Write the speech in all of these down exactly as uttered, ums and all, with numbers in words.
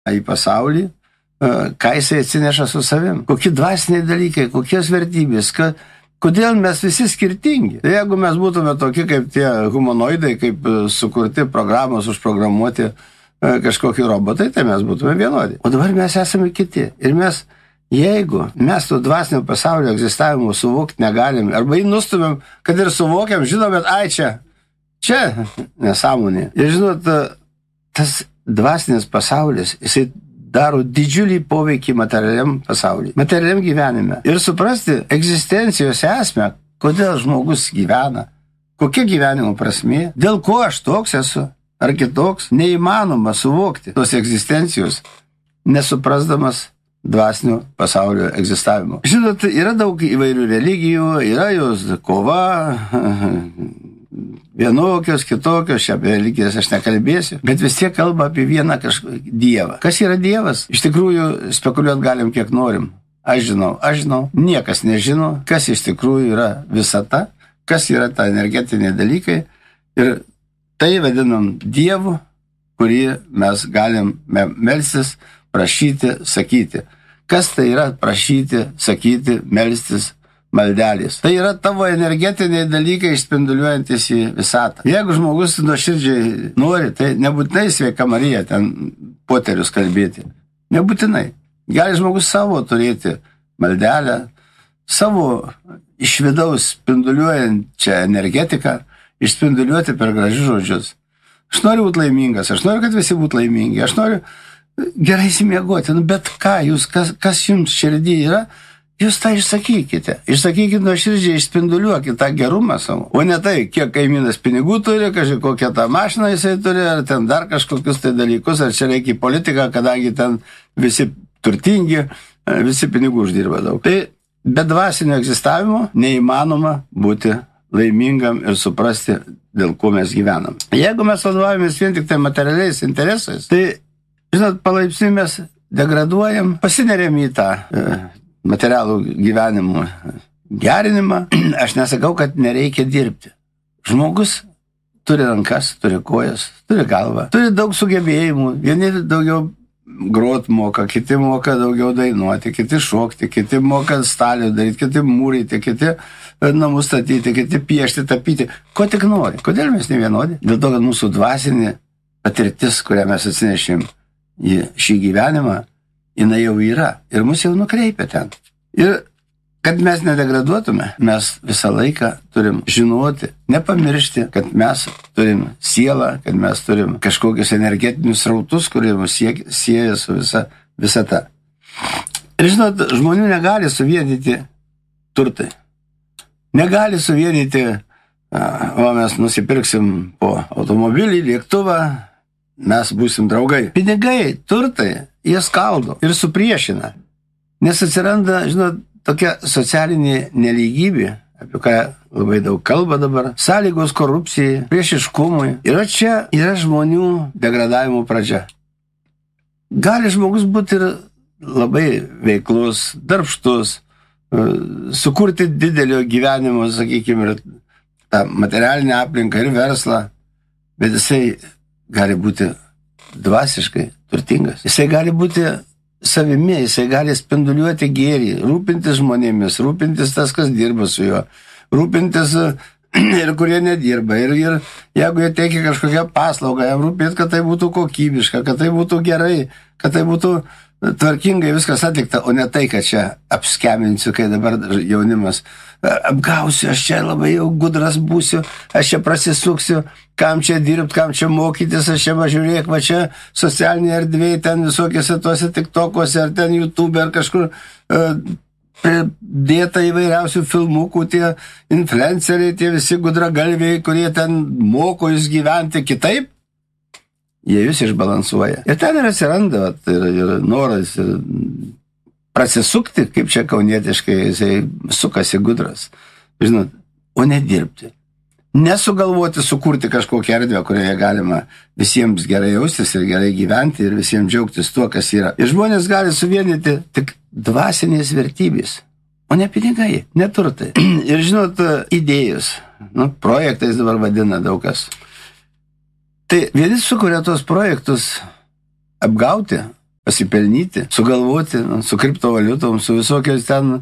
į pasaulį, ką jisai atsineša su savim. Kokie dvasiniai dalykai, kokios vertybės, ka, kodėl mes visi skirtingi. Tai jeigu mes būtume tokie kaip tie humanoidai, kaip sukurti programos, užprogramuoti kažkokie robotai, tai mes būtume vienodi. O dabar mes esame kiti. Ir mes, jeigu mes to dvasinio pasaulio egzistavimo suvokti negalim, arba jį nustumėm, kad ir suvokiam, žinom, bet ai čia, čia nesąmonė. Ir žinot, tas dvasinis pasaulis, jisai daro didžiulį poveikį materialiam pasauliui, materialiam gyvenime. Ir suprasti egzistencijos esmę, kodėl žmogus gyvena, kokia gyvenimo prasmė, dėl ko aš toks esu, ar kitoks, neįmanoma suvokti tos egzistencijos, nesuprasdamas dvasinio pasaulio egzistavimo. Žinot, yra daug įvairių religijų, yra jos kova, vienokios, kitokios, čia apie religijas aš nekalbėsiu, bet vis tiek kalba apie vieną kažkokį dievą. Kas yra dievas? Iš tikrųjų, spekuliuot galim kiek norim. Aš žinau, aš žinau, niekas nežino, kas iš tikrųjų yra visata, kas yra ta energetiniai dalykai. Ir tai vadinam dievu, kurį mes galim melstis, prašyti, sakyti. Kas tai yra prašyti, sakyti, melstis, maldelės? Tai yra tavo energetiniai dalykai išspinduliuojantis į visatą. Jeigu žmogus nuoširdžiai nori, tai nebūtinai sveika Marija ten poterius kalbėti. Nebūtinai. Gali žmogus savo turėti maldelę, savo iš vidaus spinduliuojančią energetiką, išspinduliuoti per gražius žodžius. Aš noriu būti laimingas, aš noriu, kad visi būtų laimingi, aš noriu gerai įsimiegoti, nu, bet ką jūs, kas, kas jums širdį yra, jūs tą išsakykite. Išsakykite nuoširdžiai, išspinduliuokite tą gerumą savo. O ne tai, kiek kaimynas pinigų turi, kažkaip kokią tą mašiną jisai turi, ar ten dar kažkokius tai dalykus, ar čia reikia į politiką, kadangi ten visi turtingi, visi pinigų uždirba daug. Tai be dvasinio egzistavimo neįmanoma būti laimingam ir suprasti, dėl ko mes gyvenam. Jeigu mes vadovavomės vien tik tai materialiais interesais, tai, žinot, palaipsniui mes degraduojam, pasineriam į tą e, materialų gyvenimo gerinimą. Aš nesakau, kad nereikia dirbti. Žmogus turi rankas, turi kojas, turi galvą, turi daug sugebėjimų. Vieni daugiau grot moka, kiti moka daugiau dainuoti, kiti šokti, kiti moka stalių daryti, kiti mūryti, kiti namus statyti, kiti piešti, tapyti. Ko tik nori. Kodėl mes ne vienodi? Dėl to, kad mūsų dvasinė patirtis, kurią mes atsinešėm į šį gyvenimą, jinai jau yra ir mus jau nukreipia ten. Ir kad mes nedegraduotume, mes visą laiką turim žinoti, nepamiršti, kad mes turim sielą, kad mes turim kažkokius energetinius srautus, kurie mus sieja su visa visata. Ir žinot, žmonių negali suvienyti turtai. Negali suvienyti, o mes nusipirksim po automobilį, lėktuvą, mes būsim draugai. Pinigai, turtai, jie skaldo ir supriešina. Nes atsiranda, žinot, tokia socialinė nelygybė, apie ką labai daug kalba dabar, sąlygos korupcijai, priešiškumui. Ir čia yra žmonių degradavimo pradžia. Gali žmogus būti ir labai veiklus, darbštus, sukurti didelio gyvenimo, sakykime, ir tą materialinę aplinką ir verslą, bet jisai gali būti dvasiškai turtingas. Jisai gali būti savimi, jisai gali spinduliuoti gėrį, rūpintis žmonėmis, rūpintis tas, kas dirba su juo, rūpintis ir kurie nedirba. Ir, ir jeigu jie teikia kažkokią paslaugą, jam rūpėt, kad tai būtų kokybiška, kad tai būtų gerai, kad tai būtų tvarkingai viskas atlikta, o ne tai, kad čia apskeminsiu, kai dabar jaunimas apgausiu, aš čia labai jau gudras būsiu, aš čia prasisuksiu, kam čia dirbti, kam čia mokytis, aš čia važiuok, va čia socialinė erdvėje, ten visokiose tuose tiktokuose, ar ten YouTube, ar kažkur uh, dėta įvairiausių filmukų, tie influenceriai, tie visi gudragalviai, kurie ten moko jūs gyventi kitaip, jie jūs išbalansuoja. Ir ten ir atsiranda ir, ir noras ir prasisukti, kaip čia kaunietiškai, jisai sukasi gudras. Žinot, o nedirbti. Nesugalvoti, sukurti kažkokią erdvę, kurioje galima visiems gerai jaustis ir gerai gyventi ir visiems džiaugtis tuo, kas yra. Ir žmonės gali suvienyti tik dvasinės vertybės, o ne pinigai, ne turtai. Ir žinot, idėjos, nu, projektais dabar vadina daug kas. Tai vieni sukuria tos projektus apgauti, pasipelnyti, sugalvoti su kriptovaliutom, su visokiais ten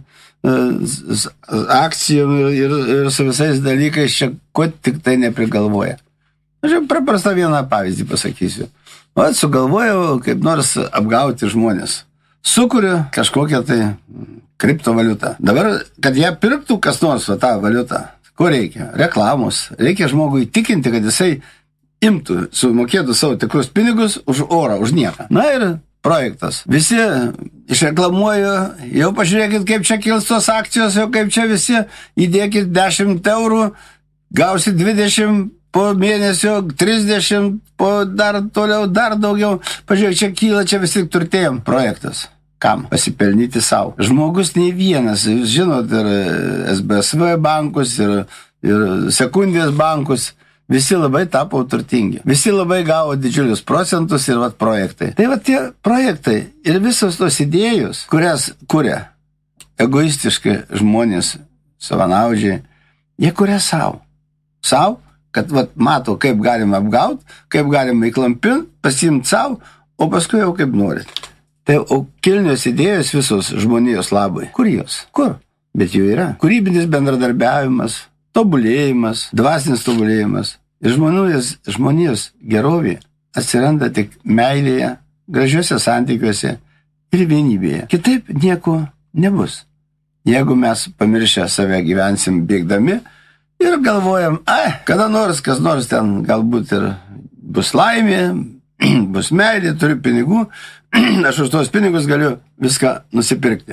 akcijom ir, ir, ir su visais dalykais čia ko tik tai neprigalvoja. Aš jau paprastą vieną pavyzdį pasakysiu. O sugalvojau kaip nors apgauti žmonės. Sukuriu kažkokią tai kriptovaliutą. Dabar, kad ją pirktų kas nors va, tą valiutą, ko reikia? Reklamos. Reikia žmogui įtikinti, kad jisai imtų, sumokėtų savo tikrus pinigus už orą, už nieką. Na ir projektas. Visi išreklamuoju, jau pažiūrėkit, kaip čia kils tos akcijos, jau kaip čia visi įdėkit dešimt eurų, gausit dvidešimt po mėnesio, trisdešimt, po dar toliau, dar daugiau. Pažiūrėk, čia kyla, čia visi turtėjom. Projektas. Kam? Pasipelnyti savo. Žmogus nei vienas, jūs žinot, ir S B S V bankus, ir, ir sekundės bankus, visi labai tapo turtingi. Visi labai gavo didžiulius procentus ir vat projektai. Tai vat tie projektai ir visos tos idėjos, kurias kuria egoistiškai žmonės, savanaudžiai, jie kuria savo. Savo, kad vat mato, kaip galima apgauti, kaip galima įklampinti, pasimti savo, o paskui jau kaip norit. Tai o kilnios idėjos visos žmonijos labai. Kur jos? Kur? Bet jų yra. Kūrybinis bendradarbiavimas, tobulėjimas, dvasinis tobulėjimas. Ir žmonijos, žmonijos gerovė atsiranda tik meilėje, gražiuose santykiuose ir vienybėje. Kitaip nieko nebus. Jeigu mes pamiršę save gyvensim bėgdami ir galvojam, ai, kada nors, kas nors ten galbūt ir bus laimė, bus meilė, turiu pinigų, aš už tos pinigus galiu viską nusipirkti.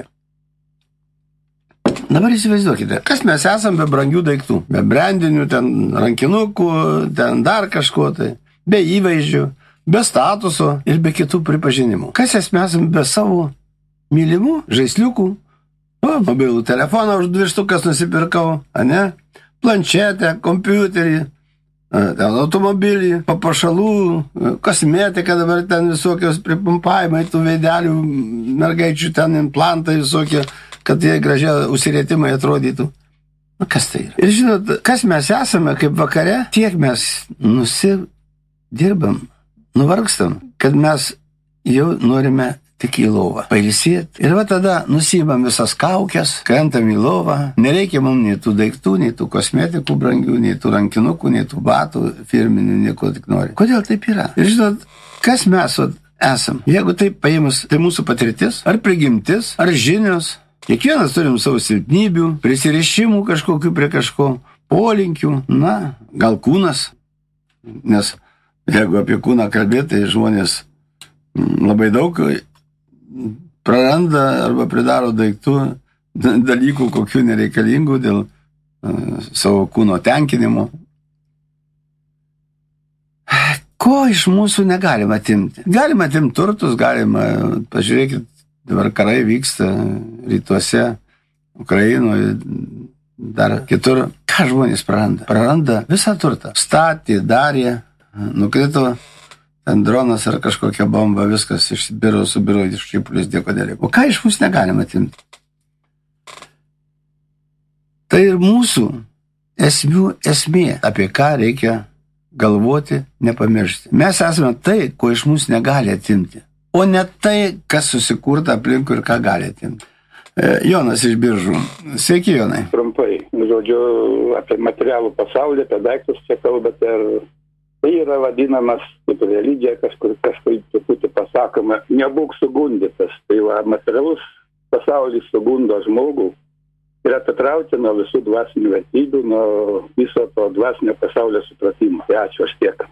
Dabar įsivaizduokite, kas mes esam be brangių daiktų, be brandinių, ten rankinukų, ten dar kažko tai, be įvaizdžių, be statuso ir be kitų pripažinimų. Kas mes esam be savo mylimų žaisliukų, o, mobilų telefoną už dvi štukas nusipirkau, ane, planšetę, kompiuterį, ten automobilį, papuošalų, kosmetiką, dabar ten visokios pripumpavimai, tų veidelių, mergaičių ten implantai visokie, kad jie gražiai užsirėtimai atrodytų. Nu, kas tai yra? Ir žinot, kas mes esame, kaip vakare, tiek mes nusidirbam, nuvargstam, kad mes jau norime tik į lovą pailsėti. Ir va tada nusiimam visas kaukės, krentam į lovą, nereikia mums nei tų daiktų, nei tų kosmetikų brangių, nei tų rankinukų, nei tų batų firminių, nieko tik nori. Kodėl taip yra? Ir žinot, kas mes vat, esam? Jeigu taip paėmus, tai mūsų patirtis, ar prigimtis, ar žinios. Kiekvienas turim savo silpnybių, prisirišimų kažkokių prie kažko, polinkių, na, gal kūnas, nes jeigu apie kūną kalbėti, tai žmonės labai daug praranda arba pridaro daiktų, dalykų kokių nereikalingų dėl uh, savo kūno tenkinimo. Ko iš mūsų negalima atimti? Galima atimti turtus, galima, pažiūrėkit, dabar karai vyksta rytuose, Ukrainoje, dar kitur. Ką žmonės praranda? Praranda visą turtą. Statė, darė, nukrito ten dronas ar kažkokia bomba, viskas išsibiro, subiro, iščipulis, dėko dėlė. O ką iš mūsų negalima atimti? Tai ir mūsų esmių esmė, apie ką reikia galvoti, nepamiršti. Mes esame tai, ko iš mūsų negali atimti, o ne tai, kas susikurta aplinkui ir ką gali atimti. E, Jonas iš Biržų. Sveiki, Jonai. Trumpai, žodžiu, apie materialų pasaulį, apie daiktus čia kalbate, ir tai yra vadinamas kaip religija, kažkur, kažkur truputį pasakoma, nebūk sugundytas. Tai va, materialus pasaulis sugundo žmogų ir atitraukia nuo visų dvasinių vertybių, nuo viso to dvasinio pasaulio supratimo. Tai ačiū, aš tiek.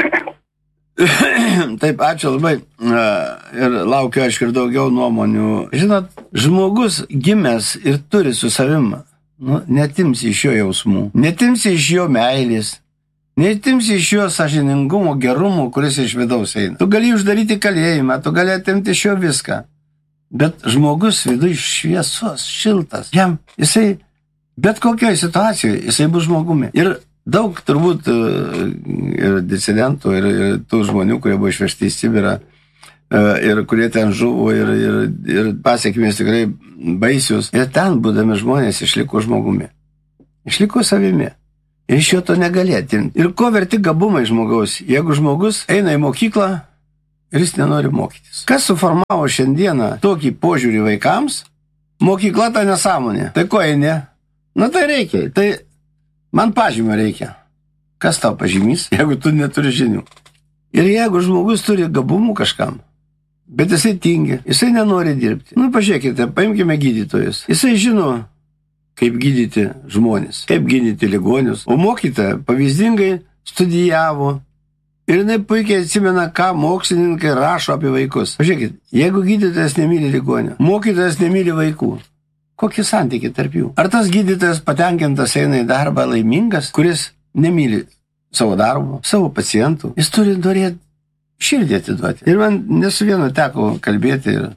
Taip, ačiū labai. Ir laukiu, aišku, ir daugiau nuomonių. Žinot, žmogus gimęs ir turi su savim, nu, netimsi iš jo jausmų, netimsi iš jo meilės, netimsi iš jo sąžiningumo, gerumo, kuris iš vidaus eina. Tu gali uždaryti kalėjimą, tu gali atimti iš jo viską. Bet žmogus viduje šviesos, šiltas. Jam, jisai, bet kokioje situacijoje, jisai bus žmogumi. Ir daug turbūt ir disidentų, ir, ir tų žmonių, kurie buvo išvežti į Sibirą, ir kurie ten žuvo, ir, ir, ir pasiekmės tikrai baisius. Ir ten, būdami žmonės, išliko žmogumi. Išliko savimi. Ir iš jo to negali atimti. Ir ko verti gabumai žmogaus? Jeigu žmogus eina į mokyklą, ir jis nenori mokytis. Kas suformavo šiandieną tokį požiūrį vaikams? Mokykla ta nesąmonė. Tai ko eini? Na tai reikia. Tai man pažymio reikia. Kas tau pažymys, jeigu tu neturi žinių? Ir jeigu žmogus turi gabumų kažkam, bet jisai tingi, jisai nenori dirbti. Nu, pažiūrėkite, paimkime gydytojus. Jisai žino, kaip gydyti žmonės, kaip gydyti ligonius. O mokytoja pavyzdingai studijavo ir jinai puikiai atsimena, ką mokslininkai rašo apie vaikus. Pažiūrėkit, jeigu gydytojas nemyli ligonio, mokytojas nemyli vaikų, kokie santykiai tarp jų? Ar tas gydytojas patenkintas eina į darbą laimingas, kuris nemyli savo darbo, savo pacientų? Jis turi norėti širdį atiduoti. Ir man nesu vieno teko kalbėti ir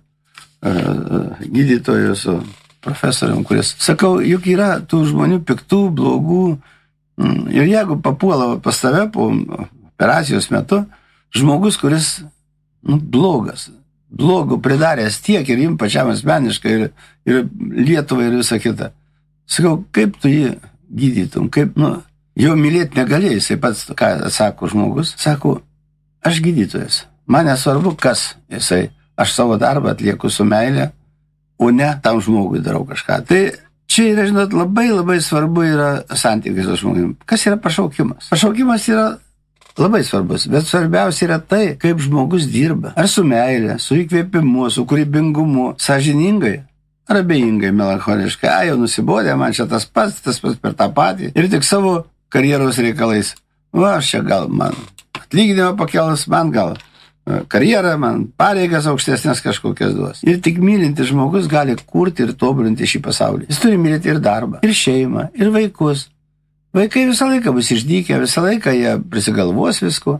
uh, gydytojų su profesorium, kuris, sakau, juk yra tų žmonių piktų, blogų, mm, ir jeigu papuola pas tave po operacijos metu, žmogus, kuris, nu, blogas, blogų pridaręs tiek ir jim pačiam asmeniškai, ir, ir Lietuvai, ir visą kitą. Sakau, kaip tu jį gydytum, kaip, nu, jo mylėti negalėjai, jisai pats, ką atsako žmogus, sako, aš gydytojas. Man nesvarbu, kas jisai. Aš savo darbą atlieku su meilė, o ne tam žmogui darau kažką. Tai čia yra, žinot, labai labai svarbu yra santykiai su žmogumi. Kas yra pašaukimas? Pašaukimas yra labai svarbus, bet svarbiausia yra tai, kaip žmogus dirba. Ar su meilė, su įkvėpimu, su kūrybingumu, sąžiningai, ar abejingai, melancholiškai. A, jau nusibodė, man čia tas pats, tas pats per tą patį. Ir tik savo karjeros reikalais. Va, aš čia gal man atlyginimą pakelas, man gal karjerą, man pareigas aukštesnės kažkokias duos. Ir tik mylintis žmogus gali kurti ir tobulinti šį pasaulį. Jis turi mylėti ir darbą, ir šeimą, ir vaikus. Vaikai visą laiką bus išdykę, visą laiką jie prisigalvos visko,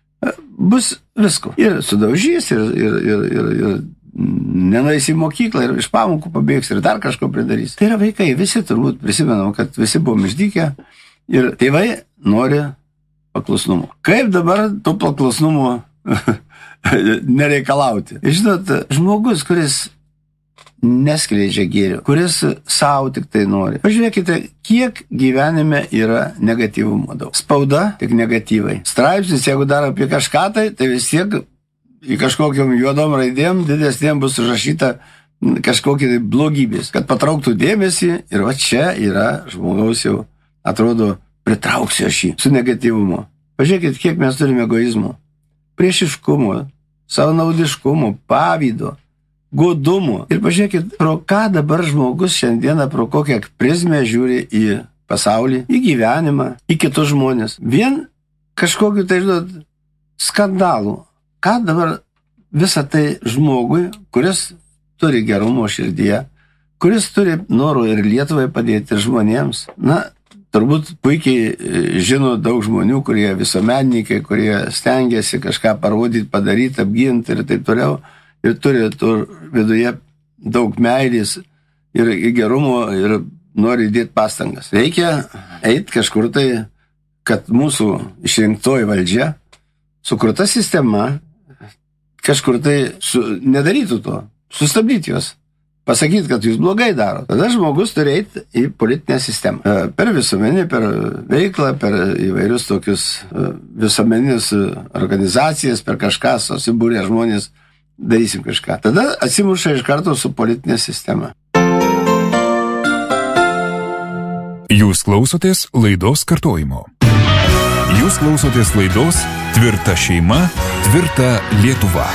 bus visko. Ir sudaužys, ir, ir, ir, ir, ir nenueis į mokyklą, ir iš pamokų pabėgs, ir dar kažko pridarys. Tai yra vaikai, visi turbūt prisimenam, kad visi buvom išdykę, ir tėvai nori paklusnumo. Kaip dabar tų paklusnumo nereikalauti? Žinot, žmogus, kuris neskleidžia gėrio, kuris savo tik tai nori. Pažiūrėkite, kiek gyvenime yra negatyvumo daug. Spauda tik negatyvai. Straipsnis, jeigu dar apie kažką tai, tai vis tiek į kažkokiam juodom raidėm didesnėm bus užrašyta kažkokie tai blogybės, kad patrauktų dėmesį, ir va čia yra žmogaus jau, atrodo, pritrauksiu aš jį su negatyvumu. Pažiūrėkit, kiek mes turime egoizmo, priešiškumo, savanaudiškumo, pavydo, godumo. Ir pažiūrėkit, pro ką dabar žmogus šiandieną, pro kokią prizmę žiūri į pasaulį, į gyvenimą, į kitus žmonės. Vien kažkokiu, tai žinot, skandalų. Ką dabar visą tai žmogui, kuris turi gerumo širdyje, kuris turi norų ir Lietuvai padėti, ir žmonėms. Na, turbūt puikiai žino daug žmonių, kurie visuomenininkai, kurie stengiasi kažką parodyti, padaryti, apginti ir taip toliau. Ir turi tur viduje daug meilės ir gerumo ir nori dėti pastangas. Reikia eiti kažkur tai, kad mūsų išrinktoji valdžia, sukurta sistema, kažkur tai su, nedarytų to, sustabdyti juos. Pasakyti, kad jūs blogai daro. Tada žmogus turi eiti į politinę sistemą. Per visuomenį, per veiklą, per įvairius tokius visuomeninius organizacijas, per kažką susibūrę žmonės, darysim kažką. Tada atsimuša iš karto su politinė sistema. Jūs klausotės laidos kartojimo. Jūs klausotės laidos Tvirta šeima, tvirta Lietuva.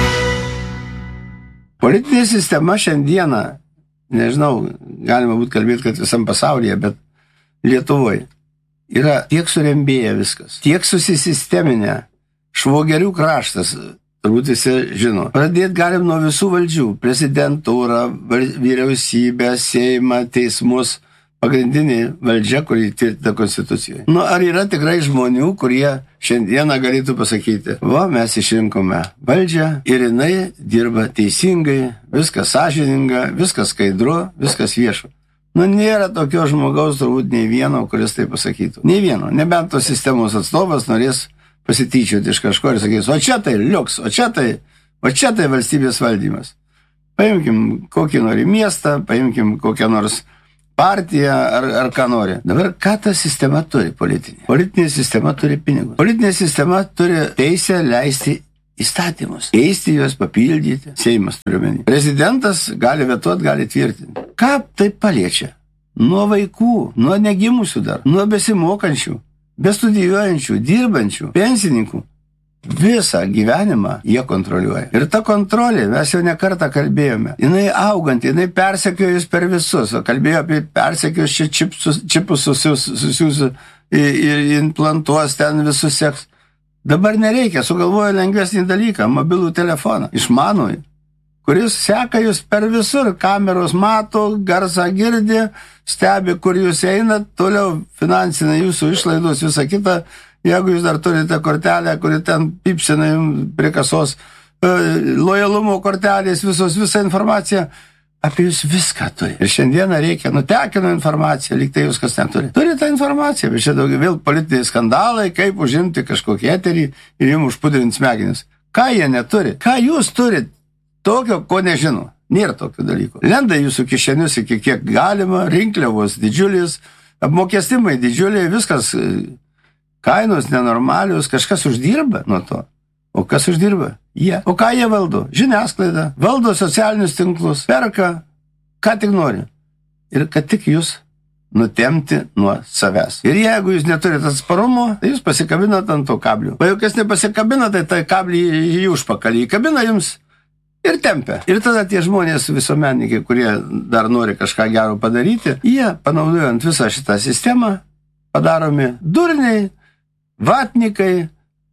Politinė sistema šiandieną, nežinau, galima būtų kalbėti, kad visam pasaulyje, bet Lietuvoje yra tiek surembėję viskas, tiek susisisteminę, švogerių kraštas, turbūt visi žino. Pradėti galim nuo visų valdžių, prezidentūrą, vyriausybę, Seimą, teismus, pagrindinė valdžia, kuri tvirtina Konstitucijoje. Nu, ar yra tikrai žmonių, kurie šiandieną galėtų pasakyti, va, mes išrinkome valdžią ir jinai dirba teisingai, viskas sąžininga, viskas skaidru, viskas viešu. Nu, nėra tokio žmogaus turbūt nei vieno, kuris tai pasakytų. Nei vieno, nebent tos sistemos atstovas norės pasityčioti iš kažko ir sakys, o čia tai liuks, o čia tai, o čia tai valstybės valdymas. Paimkim kokį nori miestą, paimkim kokią nors partiją ar, ar ką nori. Dabar ką ta sistema turi politinė? Politinė sistema turi pinigus. Politinė sistema turi teisę leisti įstatymus. Keisti juos, papildyti. Seimas turiuomenį. Prezidentas gali vetuoti, gali tvirtinti. Ką tai paliečia? Nuo vaikų, nuo negimusių dar, nuo besimokančių, bestudijuojančių, dirbančių, pensininkų. Visą gyvenimą jie kontroliuoja. Ir ta kontrolė, mes jau ne kartą kalbėjome, jinai augant, jinai persekiojus per visus. Kalbėjo apie persekiojus čia čipsus, čipus susiūsius ir implantuos ten visus seks. Dabar nereikia, sugalvojo lengvesnį dalyką, mobilų telefoną, išmanųjį, kuris seka jūs per visur, kameros mato, garsą girdi, stebi, kur jūs einat, toliau finansinai jūsų išlaidos, visą kitą. Jeigu jūs dar turite kortelę, kuri ten pipsina jums prie kasos, lojalumo kortelės, visos, visa informacija, apie jūs viską turi. Ir šiandieną reikia, nutekino informaciją, lyg tai jūs kas neturi. Turi tą informaciją, bet čia daugiau vėl politiniai skandalai, kaip užimti kažkokį eterį ir jums užpudrinti smegenis. Ką jie neturi? Ką jūs turit tokio, ko nežino? Nėra tokių dalykų. Lenda jūsų kišenius iki kiek galima, rinkliavos didžiulis, apmokestimai didžiuliai, viskas, kainos nenormalius, kažkas uždirba nuo to. O kas uždirba? Jie. O ką jie valdo? Žiniasklaida, valdo socialinius tinklus, perka, ką tik nori. Ir kad tik jūs nutemti nuo savęs. Ir jeigu jūs neturite atsparumo, tai jūs pasikabinat ant to kablių. O jau kas nepasikabina, tai tai kablį į užpakalį įkabina jums ir tempia. Ir tada tie žmonės visuomenininkai, kurie dar nori kažką gero padaryti, jie, panaudojant visą šitą sistemą, padaromi durniai, vatnikai,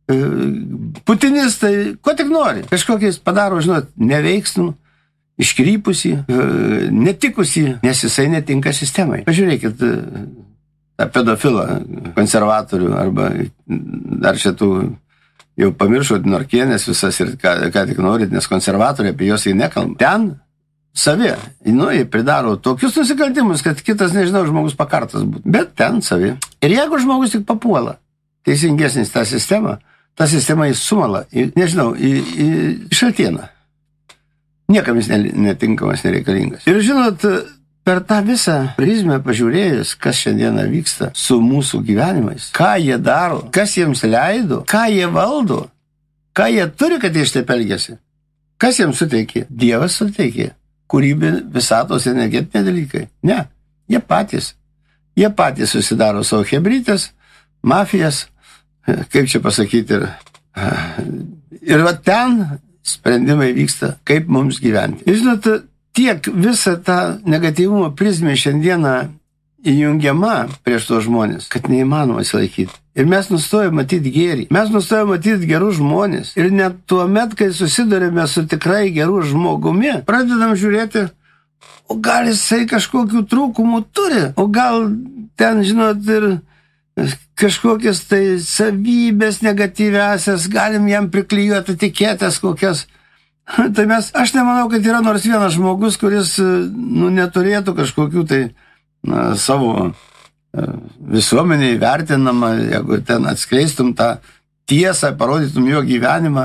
putinistai, ko tik nori. Kažkokiais padaro, žinot, neveiksnų, iškrypusį, netikusį, nes jisai netinka sistemai. Pažiūrėkit tą pedofilą, konservatorių, arba dar šitų, jau pamiršot Norkienės visas ir ką, ką tik norit, nes konservatoriai apie jos jį nekalba. Ten savi, nu, jie pridaro tokius nusikaltimus, kad kitas, nežinau, žmogus pakartas būtų. Bet ten savi. Ir jeigu žmogus tik papuola teisingesnis tą sistemą, ta sistema jis sumala, į, nežinau, į, į šaltieną. Niekam jis netinkamas, nereikalingas. Ir žinot, per tą visą prizmę pažiūrėjus, kas šiandieną vyksta su mūsų gyvenimais, ką jie daro, kas jiems leido, ką jie valdo, ką jie turi, kad jie šitaip elgiasi, kas jiems suteikė? Dievas suteikė. Kūrybė, visatos energetiniai dalykai. Ne, jie patys. Jie patys susidaro savo hebrytės, mafijas, kaip čia pasakyti, ir, ir va ten sprendimai vyksta, kaip mums gyventi. Ir žinot, tiek visą tą negatyvumo prizmę šiandieną įjungiama prieš tos žmonės, kad neįmanoma atsilaikyti. Ir mes nustojame matyti gėrį. Mes nustojame matyti gerus žmonės. Ir net tuo met, kai susidurime su tikrai gerų žmogumi, pradedam žiūrėti, o gal jisai kažkokių trūkumų turi, o gal ten, žinot, ir kažkokias tai savybės negatyviasias, galim jam priklijuoti etiketės kokias. Tai mes, aš nemanau, kad yra nors vienas žmogus, kuris nu, neturėtų kažkokių tai na, savo visuomeniai vertinamą, jeigu ten atskleistum tą tiesą, parodytum jo gyvenimą,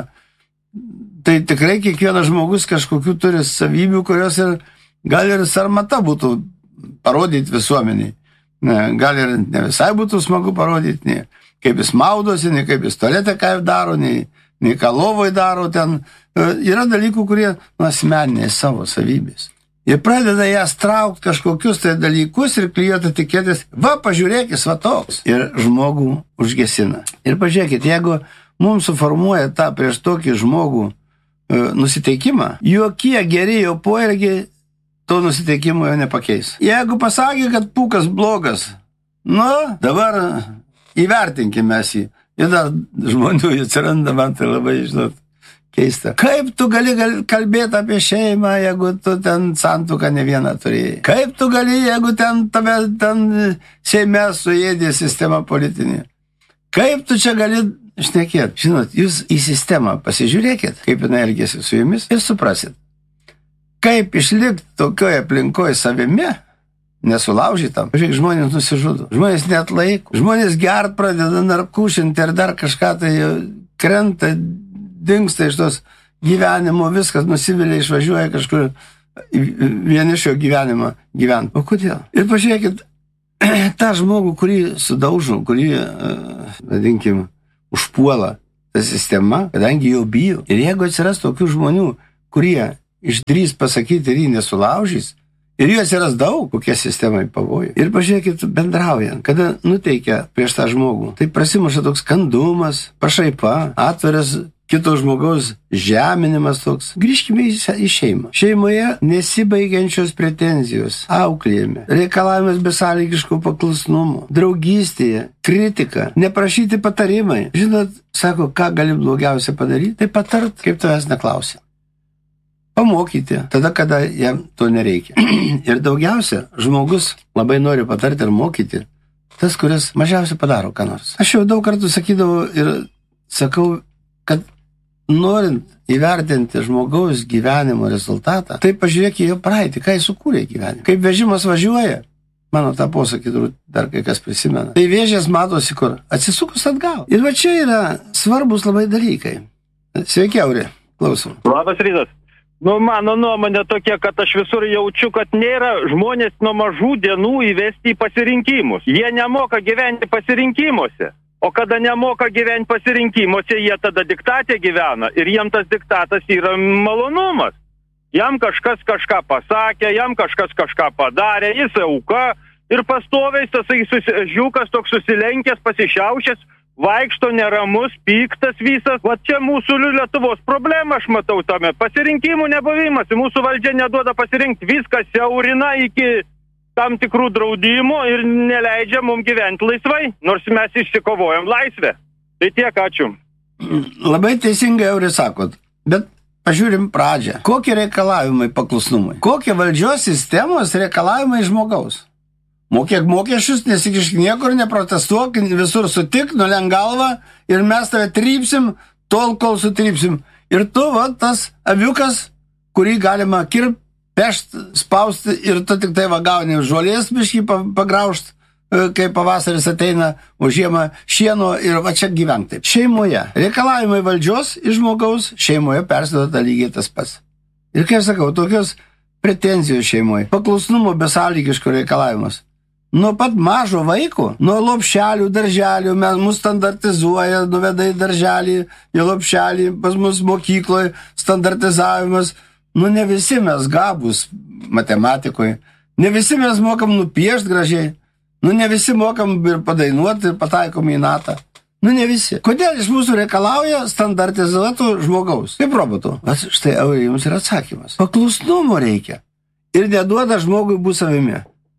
tai tikrai kiekvienas žmogus kažkokių turi savybių, kurios ir gal ir sarmata būtų parodyti visuomeniai. Gal ir ne visai būtų smagu parodyti, nei kaip jis maudosi, nei kaip jis tualete ką daro, nei, nei ką lovoj daro ten. Yra dalykų, kurie nu, asmeniniai savo savybės. Jie pradeda jas traukti kažkokius tai dalykus ir klijuoti etiketės. Va, pažiūrėkis, va toks. Ir žmogų užgesina. Ir pažiūrėkit, jeigu mums suformuoja tą prieš tokį žmogų e, nusiteikimą, jokie geri jo poelgiai to nusiteikimo jau nepakeis. Jeigu pasakė, kad pūkas blogas, nu, dabar įvertinkime jį. Ir dar žmonių atsiranda, man tai labai, žinot, keista. Kaip tu gali kalbėti apie šeimą, jeigu tu ten santuoką ne vieną turėjai? Kaip tu gali, jeigu ten tave ten Seime suėdė sistema politinė? Kaip tu čia gali šnekėti? Žinot, jūs į sistemą pasižiūrėkit, kaip jinai elgėsi su jumis ir suprasit. Kaip išlikti tokioje aplinkoje savimi, nesulaužytam. Žiūrėk, žmonės nusižudo. Žmonės net laiko. Žmonės gert pradeda narkušinti ir dar kažką tai krenta, dingsta iš tos gyvenimo, viskas nusivilia, išvažiuoja kažkur vienišio gyvenimą gyventi. O kodėl? Ir pažiūrėkit, tą žmogų, kurį sudaužo, kurį, vadinkim, užpuola ta sistema, kadangi jau bijo. Ir jeigu atsiras tokių žmonių, kurie išdrys pasakyti ir jį nesulaužys, ir jų atsiras daug, kokie sistemai pavojai. Ir pažiūrėkit, bendraujant, kada nuteikia prieš tą žmogų, tai prasimuša toks kandumas, pašaipa, atviras kito žmogaus žeminimas toks. Grįžkime į šeimą. Šeimoje nesibaigiančios pretenzijos, auklėjime, reikalavimas besąlygiško paklusnumo, draugystėje, kritika, neprašyti patarimai. Žinot, sako, ką gali blogiausia padaryti, tai patart, kaip tavęs neklausia. Pamokyti, tada, kada jam to nereikia. Ir daugiausia žmogus labai nori patarti ir mokyti tas, kuris mažiausiai padaro ką nors. Aš jau daug kartų sakydavau ir sakau, kad norint įvertinti žmogaus gyvenimo rezultatą, tai pažiūrėk į jo praeitį, ką jis sukūrė gyvenime. Kaip vežimas važiuoja, mano tą posakį dar kai kas prisimena, tai vėžės matosi kur, atsisukus atgal. Ir va čia yra svarbus labai dalykai. Sveiki, Auri, klausom. Labas rytas. Nu, mano nuomonė tokia, kad aš visur jaučiu, kad nėra žmonės nuo mažų dienų įvesti į pasirinkimus. Jie nemoka gyventi pasirinkimuose. O kada nemoka gyventi pasirinkimuose, jie tada diktatė gyvena. Ir jiem tas diktatas yra malonumas. Jam kažkas kažką pasakė, jam kažkas kažką padarė, jis auka. Ir pastoviai tas žiūkas toks susilenkęs, pasišiaušęs, vaikšto neramus, piktas visas. Va čia mūsų Lietuvos problema, aš matau tame. Pasirinkimų nebuvimas. Mūsų valdžia neduoda pasirinkti. Viskas siaurina iki tam tikrų draudimų ir neleidžia mums gyventi laisvai, nors mes išsikovojam laisvę. Tai tiek, ačiū. Labai teisingai, Auri, sakot. Bet pažiūrim pradžią. Kokie reikalavimai paklusnumui? Kokie valdžios sistemos reikalavimai žmogaus? Mokėk mokesčius, nesikišk niekur, neprotestuok, visur sutik, nulenk galvą ir mes tave trypsim, tol, kol sutrypsim. Ir tu, va, tas aviukas, kurį galima kirpti, pešt, spausti ir tu tik tai va gauni žolės biškį pagraužt, kai pavasaris ateina, o žiemą šieno ir va čia gyvenk taip. Šeimoje reikalavimai valdžios iš žmogaus, šeimoje persiduoda lygiai tas pats. Ir kai aš sakau, tokios pretenzijos šeimoje, paklusnumo besąlygiško reikalavimas. Nuo pat mažo vaiko, nuo lopšelių, darželių, mes mus standartizuoja, nuveda į darželį, į lopšelį, pas mus mokykloje standartizavimas. Nu, ne visi mes gabūs matematikoje, ne visi mes mokam nupiešti gražiai, nu, ne visi mokam ir padainuoti ir pataikom į natą. Nu, ne visi. Kodėl iš mūsų reikalauja standartizuotų žmogaus? Kaip robotų. Vas, štai, Auri, jums yra atsakymas. Paklusnumo reikia. Ir neduoda žmogui būti savimi.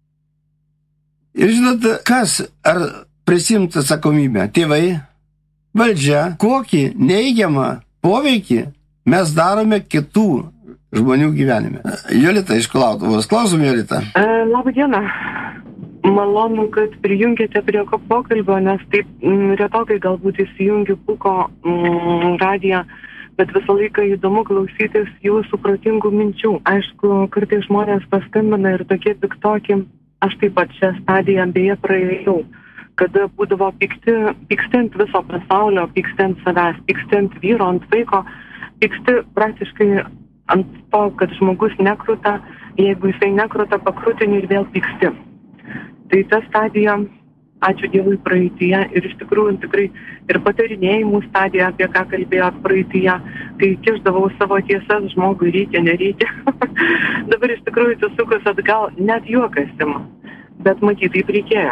Ir žinot, kas ar prisimti atsakomybę? Tėvai, valdžia, kokį neigiamą poveikį mes darome kitų žmonių gyvenime. Jolita iš Klautuvos. Klausom, Jolita. E, labą dieną. Malonu, kad prijungėte prie pokalbio, nes taip m, retokai galbūt įsijungiu Puko m, radiją, bet visą laiką įdomu klausytis jų supratingų minčių. Aišku, kartais žmonės paskambina ir tokie piktoki. Aš taip pat šią stadiją beje praėjau, kada būdavo pyksti, pyksti ant viso pasaulio, pyksti ant savęs, pyksti ant vyro, ant vaiko, pyksti praktiškai ant to, kad žmogus nekruta, jeigu jisai nekruta, pakrutini ir vėl pyksti. Tai ta stadija, ačiū Dievui, praeityje ir iš tikrųjų tikrai ir patarinėjimų stadija, apie ką kalbėjot praeityje, kai kišdavau savo tiesas, žmogui reikia, nereikia. Dabar iš tikrųjų susukus atgal, net juokas ima, bet matyt, taip reikėjo.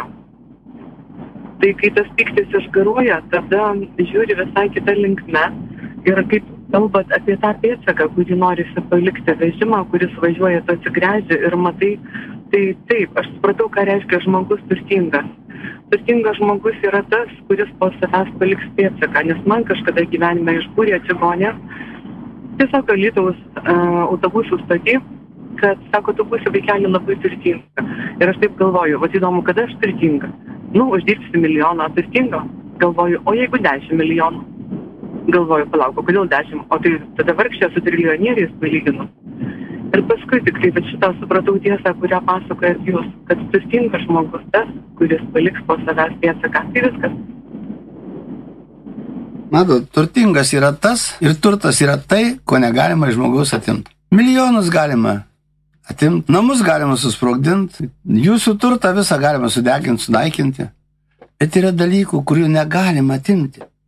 Tai kai tas pyktis išgaruoja, tada žiūri visai kitą linkme ir kaip kalbat apie tą pėdsaką, kurį norisi palikti vežimą, kuris važiuoja, tu atsigręži ir matai, tai taip, aš supratau, ką reiškia žmogus turtingas. Turtingas žmogus yra tas, kuris po savęs paliks pėdsaką, nes man kažkada gyvenime išbūrė čigonė, tiesiog Alytaus uh, autobusų stoty, kad, sako, tu būsi vaikelį labai turtinga. Ir aš taip galvoju, va įdomu, kada aš turtinga? Nu, uždirbsi milijoną, turtinga. Galvoju, o jeigu dešimt milijonų? Galvoju, palauk, kodėl dešimt? O tai tada vargšė su triljonieriais palyginu. Ir paskui tikrai, bet šitą supratau tiesą, kurią pasakojat jūs, kad turtingas žmogus tas, kuris paliks po savęs pėdsaką. Tai viskas. Matot, turtingas yra tas ir turtas yra tai, ko negalima iš žmogaus atimti. Milijonus galima atimti, namus galima susprogdinti, jūsų turtą visą galima sudeginti, sunaikinti. Bet yra dalykų, kurių negalima atimti.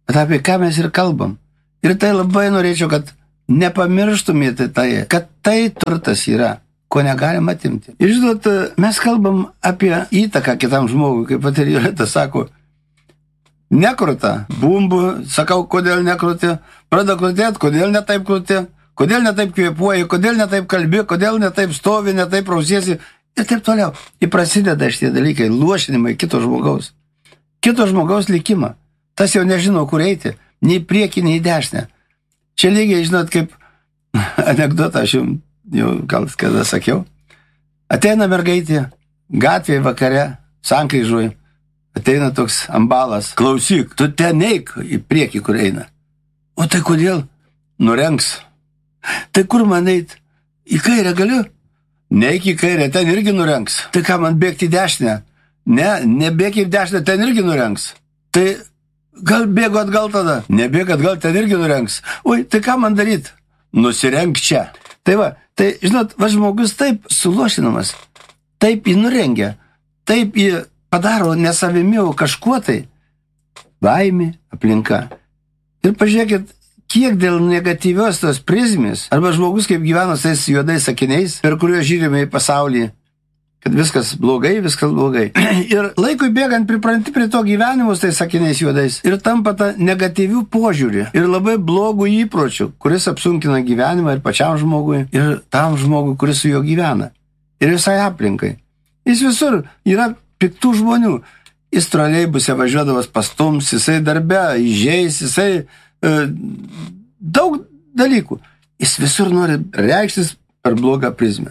Bet apie ką mes ir kalbam. Ir tai labai norėčiau, kad nepamirštumėte tai, kad tai turtas yra, ko negalima atimti. Ir žinot, mes kalbam apie įtaką kitam žmogui, kaip pat ir Jolita sako, nekruta, bumbu, sakau, kodėl nekruti, pradeda krutėti, kodėl netaip krutė, kodėl netaip kvėpuoji, kodėl netaip kalbi, kodėl netaip stovi, netaip rausiesi ir taip toliau. Ir prasideda šitie dalykai, luošinimai kito žmogaus. Kito žmogaus likimą. Tas jau nežino, kur eiti, nei prieki, nei dešinę. Čia lygiai, žinot, kaip anekdotą, aš jums jau gal kada sakiau. Ateina mergaitė, gatvėje vakare, sankryžoje, ateina toks ambalas. Klausyk, tu ten eik į priekį, kur eina. O tai kodėl? Nurengs. Tai kur man eit? Į kairę galiu? Neik į kairę, ten irgi nurengs. Tai ką, man bėgti į dešinę? Ne, nebėk į dešinę, ten irgi nurengs. Tai gal bėgo atgal tada? Nebėg atgal, ten irgi nurengs. Oi, tai ką man daryt? Nusirenk čia. Tai va, tai, žinot, va žmogus taip suluošinamas, taip jį nurengia, taip jį padaro nesavimi, o kažkuo tai. Baimė, aplinka. Ir pažiūrėkit, kiek dėl negatyvios tos prizmės, arba žmogus kaip gyvena tais juodais sakiniais, per kuriuos žiūrime į pasaulį, kad viskas blogai, viskas blogai. Ir laikui bėgant pripranti prie to gyvenimus tais sakiniais juodais ir tampa ta negatyvių požiūrį ir labai blogų įpročių, kuris apsunkina gyvenimą ir pačiam žmogui, ir tam žmogui, kuris su juo gyvena. Ir visai aplinkai. Jis visur yra piktų žmonių. Jis troleibuse važiuodavas pastums, jisai darbe, įžeis, jisai e, daug dalykų. Jis visur nori reikštis per blogą prizmę.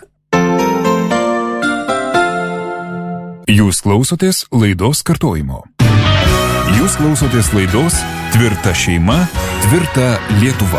Jūs klausotės laidos kartojimo. Jūs klausotės laidos Tvirta šeima, tvirta Lietuva.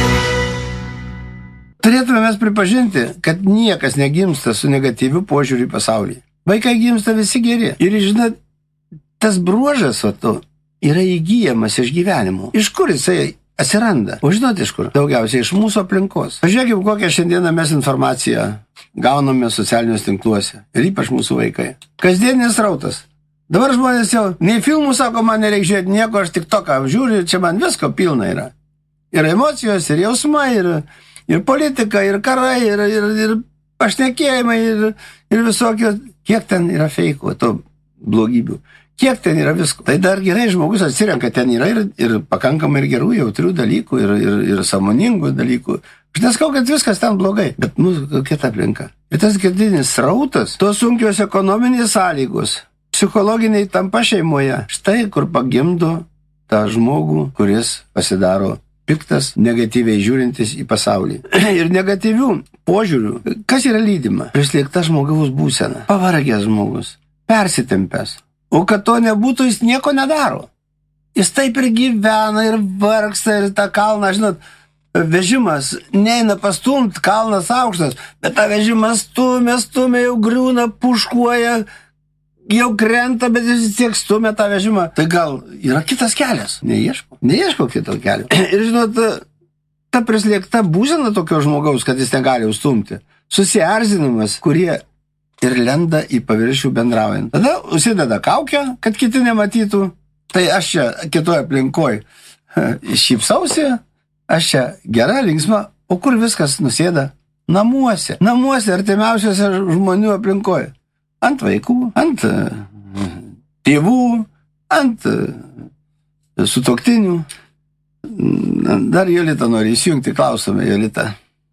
Turėtume mes pripažinti, kad niekas negimsta su negatyviu požiūriu į pasaulį. Vaikai gimsta visi geri. Ir žinot, tas bruožas o to yra įgyjamas iš gyvenimo. Iš kur jisai atsiranda? O žinot iš kur? Daugiausiai iš mūsų aplinkos. Pažiūrėkime, kokią šiandieną mes informaciją gauname socialiniuose tinkluose. Ir ypač mūsų vaikai. Kasdieninis rautas. Dabar žmonės jau, nei filmų sako, man nereikia žiūrėti nieko, aš tik toką apžiūriu, čia man visko pilna yra. Ir emocijos, ir jausmai, ir, ir politika, ir karai, ir, ir, ir pašnekėjimai, ir, ir visokio, kiek ten yra feiko, to blogybių. Kiek ten yra visko. Tai dar gerai žmogus atsirenka, ten yra ir, ir pakankamai ir gerų, jautrių dalykų, ir, ir, ir sąmoningų dalykų. Aš neskau, kad viskas ten blogai, bet mūsų kita aplinka. Ir tas girdinis srautas, tos sunkios ekonominės sąlygos, psichologiniai tampa šeimoje. Štai kur pagimdo tą žmogų, kuris pasidaro piktas, negatyviai žiūrintis į pasaulį. Ir negatyvių požiūrių. Kas yra lydima? Prislėgta žmogaus būsena. Pavargęs žmogus. Persitempęs. O kad to nebūtų, jis nieko nedaro. Jis taip ir gyvena, ir vargsta, ir tą kalną, žinot, vežimas neina pastumt, kalnas aukštas, bet tą vežimas stumia, stumia, jau griūna, puškuoja, jau krenta, bet jis tiek stumia tą vežimą. Tai gal yra kitas kelias? Neieško. Neieško kito kelio. Ir žinot, ta prislėgta būsena tokio žmogaus, kad jis negali užstumti. Susierzinimas, kurie ir lenda į paviršių bendraujant. Tada užsideda kaukę, kad kiti nematytų. Tai aš čia kitoj aplinkoj šypsausi, aš čia gera, linksma, o kur viskas nusėda? Namuose. Namuose, artimiausiose žmonių aplinkoje. Ant vaikų, ant tėvų, ant sutuoktinių. Dar Jolita nori įsijungti, klausome, Jolita.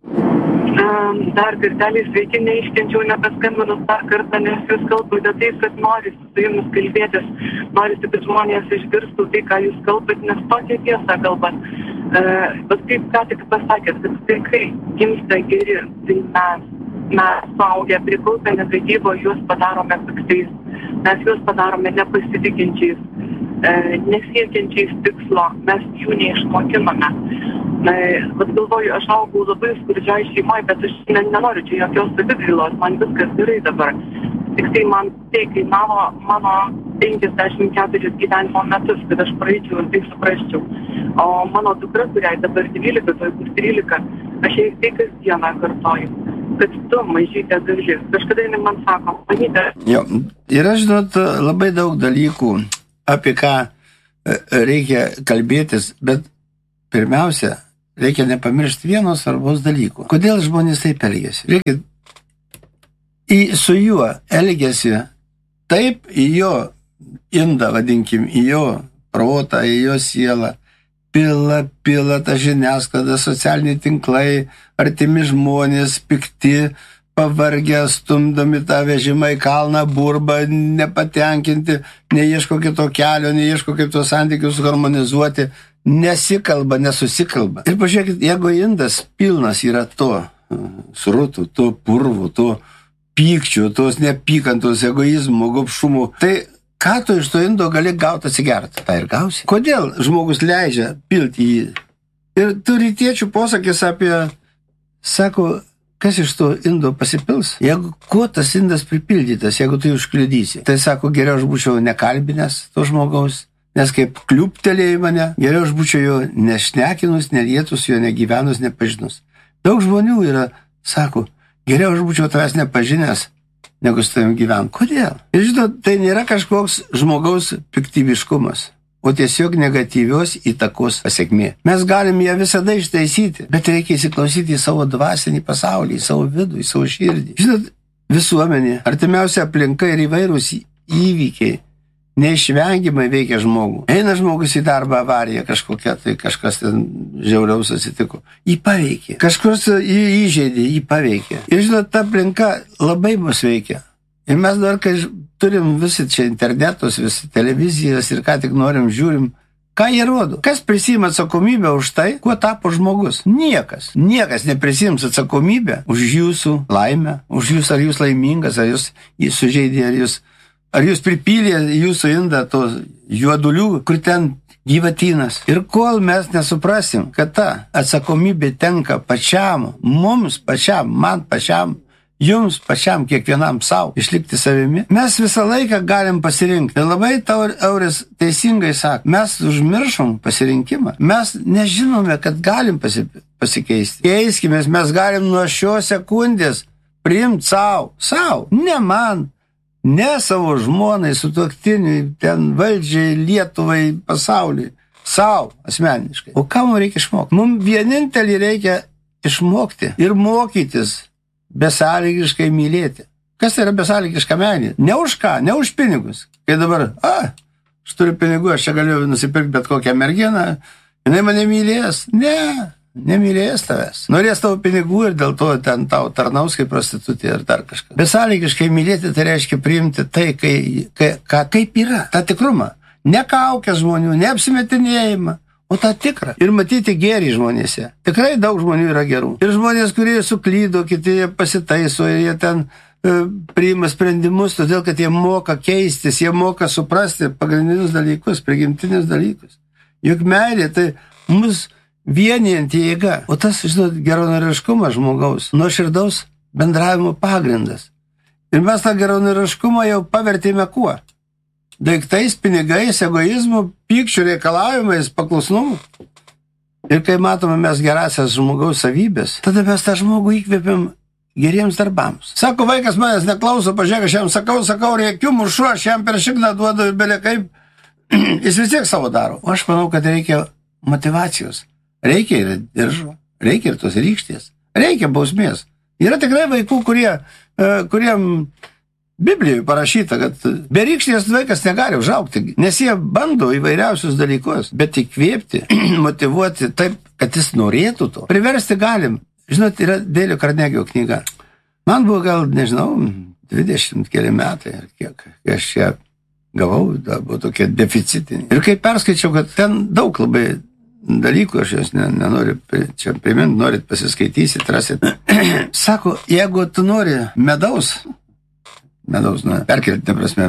Dar kartelį sveiki, neiškenčiau, nepaskambinus dar kartą, nes jūs kalbate taip, kad norisi su jumis kalbėtis, norisi, kad žmonės išgirstų tai, ką jūs kalbat, nes tokia tiesa kalbat. Uh, bet kaip ką tik pasakėt, kad vaikai gimsta geri, tai mes, mes suaugę prikaupę negatyvo, juos padarome piktais, mes juos padarome nepasitikinčiais, uh, nesiekiančiais tikslo, mes jų neišmokiname. Vat galvoju, aš augau labai skurdžioj šeimoje, bet aš nenoriu čia jokios savigailos, man viskas gerai dabar. Tik tai man tai kainavo mano penkiasdešimt keturis gyvenimo metus, kad aš praeičiau ir tai suprasčiau. O mano dukra, kuriai dabar dvylika, tai bus trylika, aš jai tai kasdieną kartoju, kad tu mažytė gali. Kažkada jinai man sako, manytė. Jo, yra, žinot, labai daug dalykų, apie ką reikia kalbėtis, bet pirmiausia, reikia nepamiršti vieno svarbaus dalyko. Kodėl žmonės taip elgiasi? Reikia į, su juo elgiasi taip į jo indą, vadinkim, į jo protą, į jo sielą. Pila, pila ta žiniasklaida, socialiniai tinklai, artimi žmonės, pikti, pavargę, stumdomi tą vežimą į kalną, burba, nepatenkinti, neieško kito kelio, neieško kaip tuos santykius harmonizuoti, nesikalba, nesusikalba. Ir pažiūrėkit, jeigu indas pilnas yra to srutų, to purvų, to pykčių, tos neapykantos, egoizmo, gobšumų, tai ką tu iš to indo gali gauti atsigerti? Tai ir gausi. Kodėl žmogus leidžia pilti jį? Ir tų rytiečių posakis apie, sako, kas iš to indo pasipils? Jeigu kuo tas indas pripildytas, jeigu tu jį užkliudysi, tai sako, geriau aš būčiau nekalbinęs to žmogaus, nes kaip kliuptelėjai mane, geriau aš būčiau jo nešnekinus, nelietus, jo negyvenus, nepažinus. Daug žmonių yra, sako, geriau aš būčiau tavęs nepažinęs, negu su tavim gyvent. Kodėl? Ir žinot, tai nėra kažkoks žmogaus piktybiškumas, o tiesiog negatyvios įtakos pasiekmė. Mes galim ją visada ištaisyti, bet reikia įsiklausyti į savo dvasinį pasaulį, į savo vidų, į savo širdį. Žinot, visuomenė, artimiausia aplinka ir įvairūs įvykiai neišvengiamai veikia žmogų. Eina žmogus į darbą, avarija kažkokia, tai kažkas ten žiauriaus atsitiko. Jį paveikė. Kažkas jį įžeidė, jį paveikė. Ir žinot, ta aplinka labai mus veikia. Ir mes dar, kai turim visi čia internetus, visi televizijas ir ką tik norim, žiūrim, ką jie rodo. Kas prisima atsakomybę už tai, kuo tapo žmogus? Niekas. Niekas neprisims atsakomybę už jūsų laimę, už jūs, ar jūs laimingas, ar jūs jį sužeidė, ar jūs Ar jūs pripylė jūsų indą to juodulių, kur ten gyvatynas. Ir kol mes nesuprasim, kad ta atsakomybė tenka pačiam, mums pačiam, man pačiam, jums pačiam, kiekvienam savo, išlikti savimi, mes visą laiką galim pasirinkti. Ir labai Auris teisingai sako, mes užmiršom pasirinkimą. Mes nežinome, kad galim pasi, pasikeisti. Keiskimės, mes galim nuo šios sekundės priimti savo, savo, ne man. Ne savo žmonai, sutuoktiniui, ten valdžiai, Lietuvai, pasauliui, savo asmeniškai. O ką mums reikia išmokti? Mums vienintelį reikia išmokti ir mokytis besąlygiškai mylėti. Kas tai yra besąlygiška meilė? Ne už ką, ne už pinigus. Kai dabar, a, aš turiu pinigų, aš čia galiu nusipirkti bet kokią merginą, jinai mane mylės. Ne. Nemylės tavęs. Norės tavo pinigų ir dėl to ten tau tarnaus kaip prostitutė ir dar kažką. Besąlygiškai mylėti tai reiškia priimti tai, kai, kai, ka, kaip yra, tą tikrumą. Ne kaukę žmonių, ne apsimetinėjimą, o tą tikrą. Ir matyti gėrį žmonėse. Tikrai daug žmonių yra gerų. Ir žmonės, kurie suklydo, kiti pasitaiso, jie ten e, priima sprendimus, todėl kad jie moka keistis, jie moka suprasti pagrindinius dalykus, prigimtinius dalykus. Juk meilė tai mus vienijanti jėga. O tas, žinot, geronoriškumas žmogaus, nuoširdaus bendravimo pagrindas. Ir mes tą geronoriškumą jau pavertėme kuo? Daiktais, pinigais, egoizmu, pykčių reikalavimais, paklusnumu. Ir kai matome mes gerasias žmogaus savybės, tada mes tą žmogų įkvėpiam geriems darbams. Sako, vaikas manęs neklauso, pažiūrėk, aš jam sakau, sakau, rėkiu, mušu, aš jam per šikną duodu ir belia kaip, jis vis tiek savo daro. O aš manau, kad reikia motyvacijos. Reikia ir diržo, reikia ir tos rykštės, reikia bausmės. Yra tikrai vaikų, kurie, kuriem Biblijoje parašyta, kad be rykštės vaikas negali užaugti, nes jie bando įvairiausius dalykus, bet įkvėpti, motyvuoti taip, kad jis norėtų to. Priversti galim. Žinot, yra Dėlio Karnegio knyga. Man buvo gal, nežinau, dvidešimt keli metai, ar kiek, kai aš ją gavau, da, buvo tokie deficitiniai. Ir kai perskaičiau, kad ten daug labai dalykų, aš jos nenoriu čia priminti, norit pasiskaitysit, rasit. Sako, jeigu tu nori medaus, medaus, na, perkelti prasme,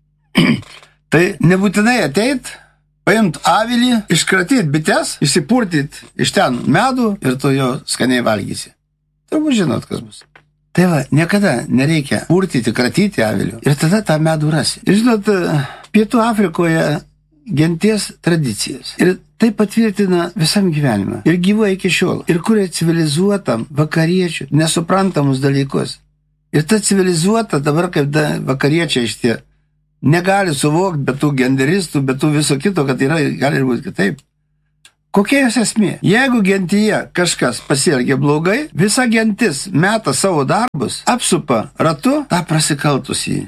tai nebūtinai ateit, paimt avilį, iškratyti bites, išsipurtyti iš ten medų ir tu jo skaniai valgysi. Turbūt žinot, kas bus. Tai va, niekada nereikia purtyti, kratyti avilių ir tada tą medų rasi. Ir žinot, Pietų Afrikoje genties tradicijas. Ir tai patvirtina visam gyvenimą. Ir gyvuoja iki šiol. Ir kuria civilizuotam vakariečių nesuprantamus dalykus. Ir ta civilizuota dabar, kaip da, vakariečiai šitie negali suvokti be tų genderistų, be tų viso kito, kad yra, gali būti kitaip. Kokia jos esmė? Jeigu gentyje kažkas pasielgia blogai, visa gentis meta savo darbus, apsupa ratu tą prasikaltusį.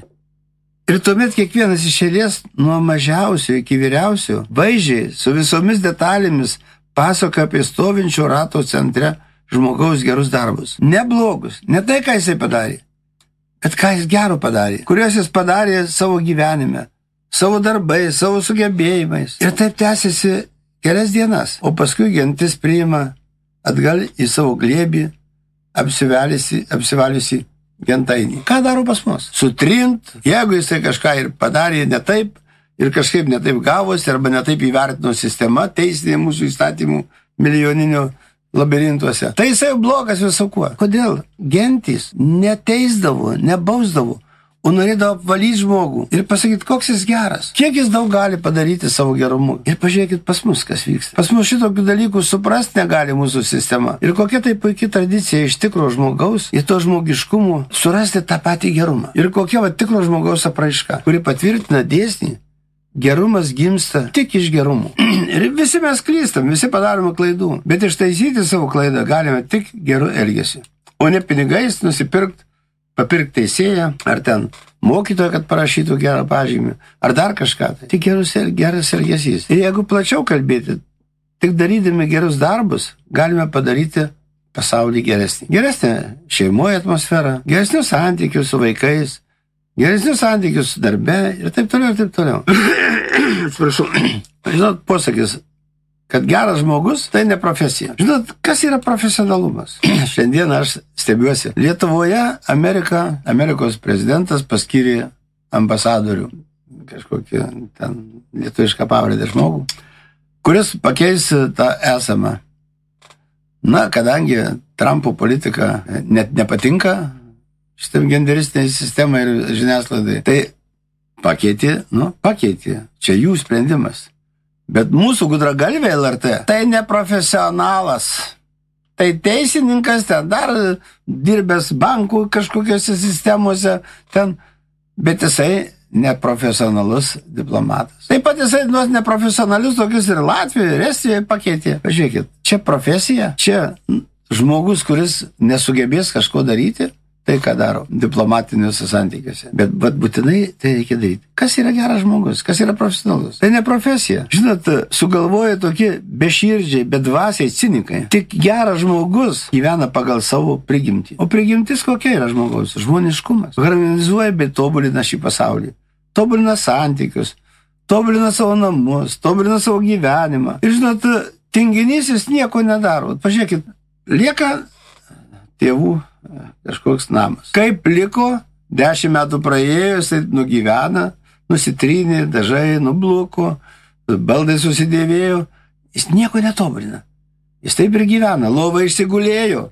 Ir tuomet kiekvienas iš eilės nuo mažiausio iki vyriausio vaizdžiai su visomis detalėmis pasakoja apie stovinčio rato centre žmogaus gerus darbus. Ne blogus, ne tai, ką jisai padarė, bet ką jis gero padarė, kuriuos jis padarė savo gyvenime, savo darbais, savo sugebėjimais. Ir taip tęsiasi kelias dienas, o paskui gentis priima atgal į savo glėbį apsivaliusi, apsivaliusi gentainį. Ką daro pas mus? Sutrint, jeigu jisai kažką ir padarė ne taip, ir kažkaip ne taip gavosi, arba ne taip įvertino sistema, teisinė mūsų įstatymų milijoninio labirintuose. Tai jisai blogas viso kuo. Kodėl? Gentys neteisdavo, nebausdavo, o norėdavo apvalyti žmogų ir pasakyti, koks jis geras, kiek jis daug gali padaryti savo gerumu. Ir pažiūrėkit pas mus, kas vyksta. Pas mus šitokių dalykų suprasti negali mūsų sistema. Ir kokia tai puikia tradicija iš tikro žmogaus, į to žmogiškumo surasti tą patį gerumą. Ir kokia va tikro žmogaus apraiška, kuri patvirtina dėsnį, gerumas gimsta tik iš gerumo. Ir visi mes klystam, visi padarome klaidų, bet ištaisyti savo klaidą galime tik geru elgesiu, o ne pinigais nusipirkti, papirkti teisėją, ar ten mokytoją, kad parašytų gerą pažymį, ar dar kažką. Tai tik gerus, geras elgesys. Ir jeigu plačiau kalbėti, tik darydami gerus darbus, galime padaryti pasaulį geresnį. Geresnė šeimoje atmosfera, geresnius santykius su vaikais, geresnius santykius su darbe ir taip toliau, ir taip toliau. Atsiprašau. Žinot, posakis, kad geras žmogus tai ne profesija. Žinot, kas yra profesionalumas? Šiandien aš stebiuosi. Lietuvoje Amerika, Amerikos prezidentas paskyrė ambasadorių, kažkokį ten lietuvišką pavardę žmogų, kuris pakeis tą esamą. Na, kadangi Trumpo politika net nepatinka šitam genderistiniai sistemai ir žiniasklaidai, tai pakeitė, nu, pakeitė. Čia jų sprendimas. Bet mūsų gudragalvė L R T tai neprofesionalas. Tai teisininkas, ten dar dirbęs bankų kažkokiose sistemose, ten, bet jisai neprofesionalus diplomatas. Taip pat jisai nuos neprofesionalius tokius ir Latvijoje, ir Estijoje pakeitė. Pažiūrėkit, čia profesija, čia žmogus, kuris nesugebės kažko daryti, tai ką daro diplomatiniuose santykiuose. Bet, bet būtinai tai reikia daryti. Kas yra geras žmogus? Kas yra profesionalus? Tai ne profesija. Žinot, sugalvoja tokie beširdžiai, bedvasiai cinikai. Tik geras žmogus gyvena pagal savo prigimtį. O prigimtis kokia yra žmogaus? Žmoniškumas. Harmonizuoja bei tobulina šį pasaulį. Tobulina santykius, tobulina savo namus, tobulina savo gyvenimą. Ir žinot, tinginys jis nieko nedaro. Pažiūrėkit, lieka tėvų kažkoks namas. Kaip liko, dešimt metų praėjo, jisai nugyvena, nusitrynė, dažai nubluko, baldai susidėvėjo, jis nieko netobulina. Jis taip ir gyvena, lova išsigulėjo,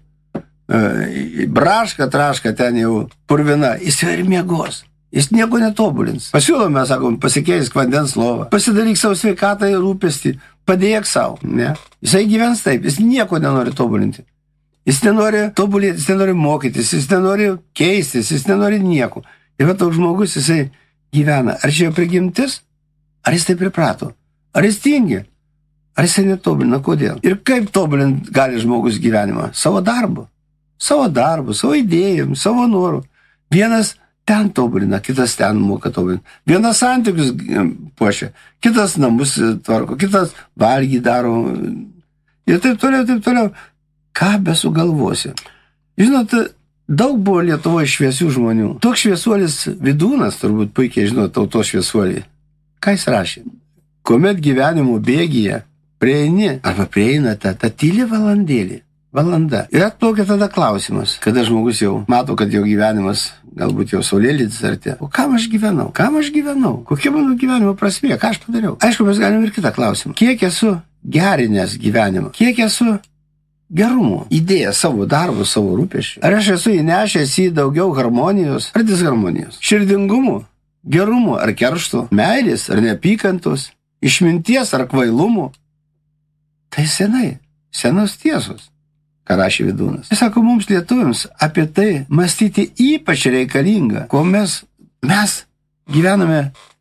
braška, traška ten jau purvina, jis ir miegos. Jis nieko netobulins. Pasiūlome, sakom, pasikeisk vandens lovą, pasidaryk savo sveikatą ir rūpestį, padėk savo. Ne? Jisai gyvens taip, jis nieko nenori tobulinti. Jis nenori tobulėti, jis nenori mokytis, jis nenori keistis, jis nenori nieko. Ir va toks žmogus, jisai gyvena. Ar čia jo prigimtis? Ar jis taip priprato? Ar jis tingi? Ar jisai netobulina? Kodėl? Ir kaip tobulint gali žmogus gyvenimą? Savo darbu. Savo darbu, savo idėjom, savo noru. Vienas ten tobulina, kitas ten moka tobulinti. Vienas santykius puošia, kitas namus tvarko, kitas valgy daro. Ir taip toliau, taip toliau. Ką besugalvosi? Žinot, daug buvo Lietuvoje šviesių žmonių. Toks šviesuolis Vidūnas, turbūt puikiai žinot, tautos šviesuolį. Ką jis rašė? Kuomet gyvenimo bėgyje prieini, arba prieina ta, ta tyli valandėlį, valanda. Ir atplaukia tada klausimas, kada žmogus jau mato, kad jo gyvenimas galbūt jau saulėlydis artėja. O kam aš gyvenau? Kam aš gyvenau? Kokia mano gyvenimo prasmė? Ką aš padariau? Aišku, mes galime ir kitą klausimą. Kiek esu gerinęs gyvenimą? Kiek esu gerumo, idėja savo darbo, savo rūpesčių? Ar aš esu įnešęs į daugiau harmonijos ar disharmonijos? Širdingumo, gerumo ar keršto, meilės ar neapykantos, išminties ar kvailumo? Tai senai, senos tiesos, ką rašė Vidūnas. Jis sako, mums lietuviams apie tai mąstyti ypač reikalinga, kuo mes, mes gyvename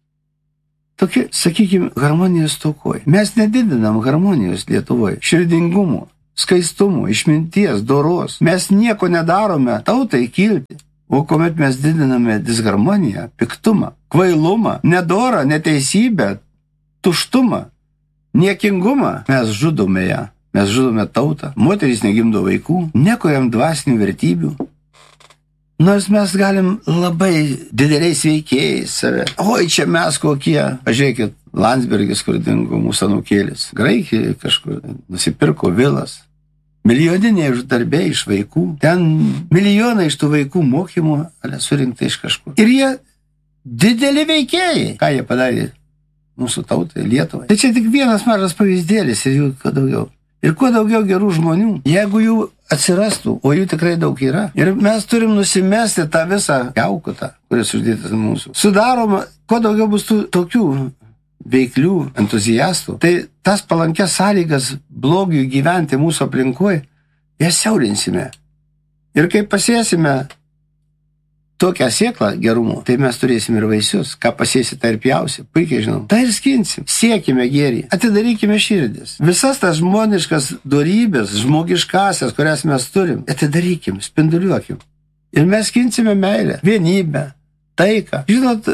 tokie, sakykime, harmonijos stokoj. Mes nedidinam harmonijos Lietuvoje, širdingumo, skaistumo, išminties, doros. Mes nieko nedarome tautai kilti. O kuomet mes didiname disharmoniją, piktumą, kvailumą, nedorą, neteisybę, tuštumą, niekingumą, mes žudome ją. Mes žudome tautą, moterys negimdo vaikų, nekuriam dvasinių vertybių. Nors mes galim labai dideliais veikėjais save. Oi, čia mes kokie. Pažiūrėkit, Landsbergis, kur dingo mūsų anūkėlis. Graikijoje kažkur nusipirko vilas. Milijoniniai uždarbiai iš vaikų. Ten milijonai iš tų vaikų mokymų surinkta iš kažkur. Ir jie dideli veikėjai. Ką jie padarė mūsų tautai, Lietuvai? Tai čia tik vienas mažas pavyzdėlis ir jų kuo daugiau. Ir kuo daugiau gerų žmonių, jeigu jų atsirastų, o jų tikrai daug yra. Ir mes turim nusimesti tą visą kiaukutą, kuris uždėtas mūsų. Sudaroma, kuo daugiau bus tų tokių veiklių entuziastų, tai tas palankės sąlygas blogiui gyventi mūsų aplinkoje, jas siaurinsime. Ir kai pasėsime tokią sėklą gerumo, tai mes turėsime ir vaisius. Ką pasėsi, tai ir pjausi. Puikiai žinom. Tai ir skinsim. Siekime gėrį. Atidarykime širdis. Visas tas žmoniškas dorybės, žmogiškasias, kurias mes turim, atidarykim, spinduliuokim. Ir mes skinsime meilę, vienybę, taiką. Žinot,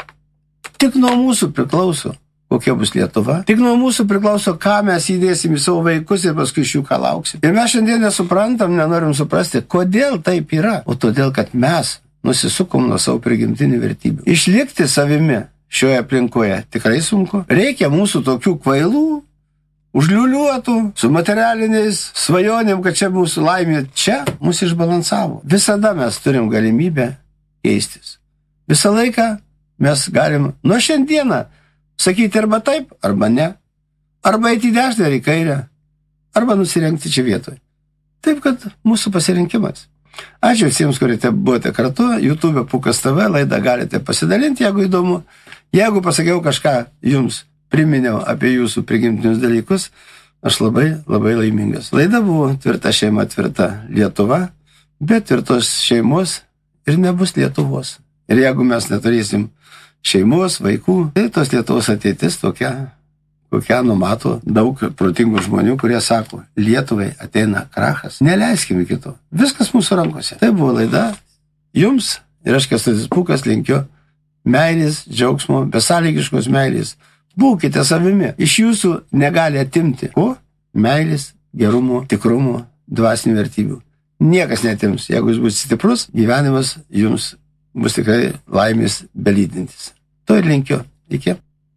tik nuo mūsų priklauso, kokia bus Lietuva. Tik nuo mūsų priklauso, ką mes įdėsim į savo vaikus ir paskui iš jų ką lauksim. Ir mes šiandien nesuprantam, nenorim suprasti, kodėl taip yra. O todėl, kad mes nusisukom nuo savo prigimtinių vertybių. Išlikti savimi šioje aplinkoje tikrai sunku. Reikia mūsų tokių kvailų, užliuliuotų, su materialiniais svajonėm, kad čia mūsų laimė čia mūsų išbalansavo. Visada mes turim galimybę keistis. Visą laiką mes galim nuo šiandieną sakyti arba taip, arba ne. Arba eiti į dešinę ar į kairę, arba nusirengti čia vietoje. Taip, kad mūsų pasirinkimas. Ačiū visiems, kurie buvote kartu. YouTube Pukas T V laidą galite pasidalinti, jeigu įdomu. Jeigu pasakiau kažką jums, priminiau apie jūsų prigimtinius dalykus, aš labai, labai laimingas. Laida buvo Tvirta šeima, tvirta Lietuva, bet tvirtos šeimos ir nebus Lietuvos. Ir jeigu mes neturėsim šeimos, vaikų, tai tos Lietuvos ateitis tokia, kokią numato daug protingų žmonių, kurie sako, Lietuvai ateina krachas, neleiskime kito. Viskas mūsų rankose. Tai buvo laida jums ir aš Kęstutis Pūkas linkiu meilės, džiaugsmo, besąlygiškos meilės. Būkite savimi. Iš jūsų negali atimti ko? Meilės, gerumo, tikrumo, dvasinių vertybių. Niekas netims. Jeigu jūs būsite stiprus, gyvenimas jums bus tikrai laimės belydintis. To ir linkiu. Iki.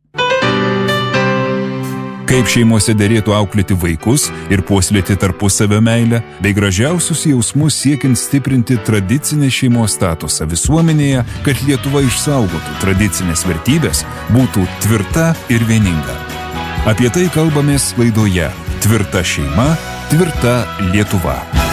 Kaip šeimose derėtų auklėti vaikus ir puoselėti tarpusavio meilę, bei gražiausius jausmus siekiant stiprinti tradicinę šeimos statusą visuomenėje, kad Lietuva išsaugotų tradicinės vertybės, būtų tvirta ir vieninga. Apie tai kalbamės laidoje Tvirta šeima, tvirta Lietuva.